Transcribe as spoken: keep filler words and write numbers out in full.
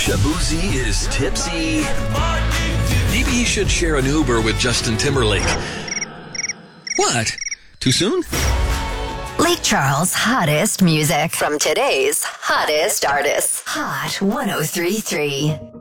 Shabuzi is tipsy. Maybe he should share an Uber with Justin Timberlake. What? Too soon? Lake Charles' hottest music from today's hottest artists. Hot one oh three point three.